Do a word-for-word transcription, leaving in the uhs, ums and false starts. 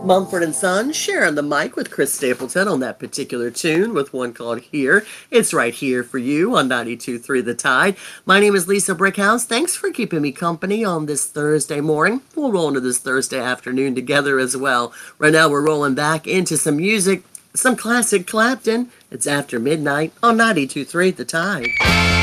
Mumford and Sons sharing the mic with Chris Stapleton on that particular tune with one called Here. It's right here for you on ninety-two point three The Tide. My name is Lisa Brickhouse. Thanks for keeping me company on this Thursday morning. We'll roll into this Thursday afternoon together as well. Right now we're rolling back into some music, some classic Clapton. It's after midnight on ninety-two point three The Tide.